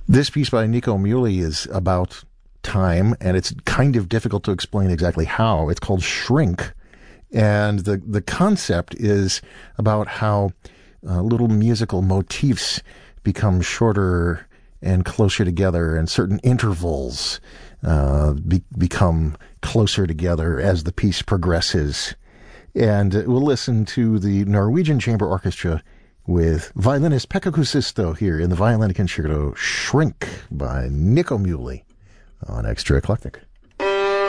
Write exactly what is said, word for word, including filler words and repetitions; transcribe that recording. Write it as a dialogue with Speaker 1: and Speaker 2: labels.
Speaker 1: This piece by Nico Muhly is about time, and it's kind of difficult to explain exactly how. It's called Shrink, and the, the concept is about how uh, little musical motifs become shorter and closer together, and certain intervals uh, be, become closer together as the piece progresses. And we'll listen to the Norwegian Chamber Orchestra with violinist Pekka Kuusisto here in the Violin Concerto Shrink by Nico Muhly on Extra Eclectic.